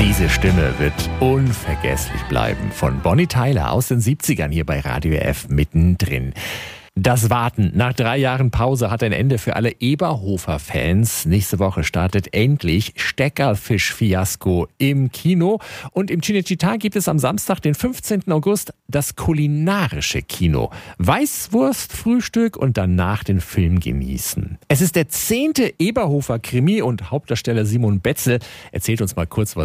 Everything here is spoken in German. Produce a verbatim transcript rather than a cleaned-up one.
Diese Stimme wird unvergesslich bleiben. Von Bonnie Tyler aus den siebzigern hier bei Radio F mittendrin. Das Warten nach drei Jahren Pause hat ein Ende für alle Eberhofer-Fans. Nächste Woche startet endlich Steckerfisch-Fiasko im Kino. Und im Cinecittà gibt es am Samstag, den fünfzehnten August, das kulinarische Kino. Weißwurstfrühstück und danach den Film genießen. Es ist der zehnte Eberhofer-Krimi und Hauptdarsteller Simon Betzel erzählt uns mal kurz was